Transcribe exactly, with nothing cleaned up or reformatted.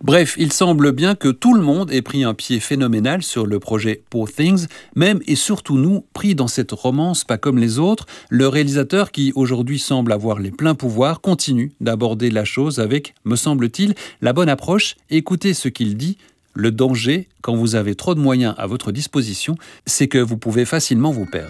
Bref, il semble bien que tout le monde ait pris un pied phénoménal sur le projet Poor Things, même et surtout nous, pris dans cette romance pas comme les autres. Le réalisateur, qui aujourd'hui semble avoir les pleins pouvoirs, continue d'aborder la chose avec, me semble-t-il, la bonne approche. Écoutez ce qu'il dit. Le danger, quand vous avez trop de moyens à votre disposition, c'est que vous pouvez facilement vous perdre.